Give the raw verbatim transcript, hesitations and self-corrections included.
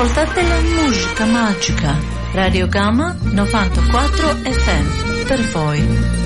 Ascoltate la musica magica. Radio Gamma novantaquattro F M per voi.